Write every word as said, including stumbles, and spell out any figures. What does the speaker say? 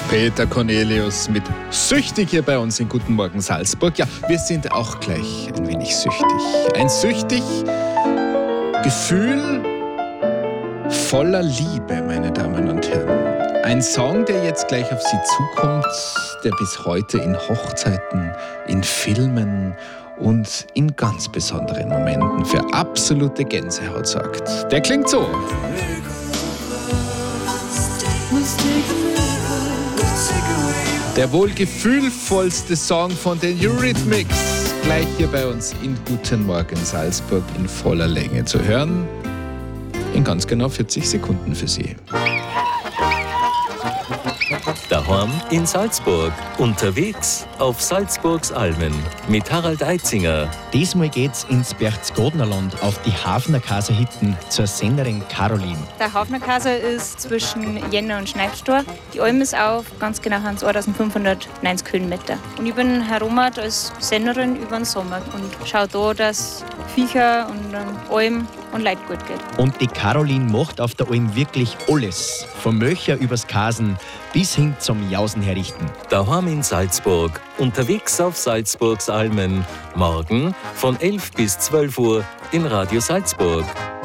Peter Cornelius mit Süchtig hier bei uns in Guten Morgen Salzburg. Ja, wir sind auch gleich ein wenig süchtig. Ein süchtig Gefühl voller Liebe, meine Damen und Herren. Ein Song, der jetzt gleich auf Sie zukommt, der bis heute in Hochzeiten, in Filmen und in ganz besonderen Momenten für absolute Gänsehaut sorgt. Der klingt so. Der wohl gefühlvollste Song von den Eurythmics, gleich hier bei uns in Guten Morgen Salzburg in voller Länge zu hören. In ganz genau vierzig Sekunden für Sie. Daheim in Salzburg, unterwegs auf Salzburgs Almen mit Harald Eitzinger. Diesmal geht's ins Berchtesgadenerland auf die Hafnerkaser Hitten zur Sängerin Caroline. Der Hafnerkaser ist zwischen Jänner und Schneibstor. Die Alm ist auf ganz genau eintausendfünfhundertneunzig Höhenmeter. Und ich bin herumat als Sängerin über den Sommer und schaue da, dass Viecher und ähm, Alm und Leid gut geht. Und die Caroline macht auf der Alm wirklich alles. Vom Möcher übers Kasen bis hin zum Jausen herrichten. Daheim in Salzburg, unterwegs auf Salzburgs Almen. Morgen von elf bis zwölf Uhr in Radio Salzburg.